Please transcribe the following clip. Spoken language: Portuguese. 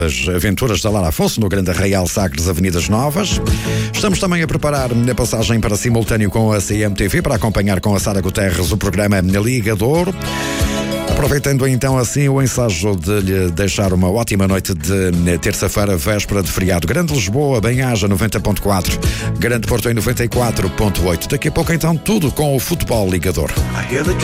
As aventuras da Lara Afonso no Grande Arraial Sagres Avenidas Novas. Estamos também a preparar a passagem para simultâneo com a CMTV para acompanhar com a Sara Guterres o programa Liga de Ouro. Aproveitando então assim o ensajo de lhe deixar uma ótima noite de terça-feira, véspera de feriado. Grande Lisboa, Bem-Aja 90.4, Grande Porto em 94.8. Daqui a pouco então tudo com o futebol ligador.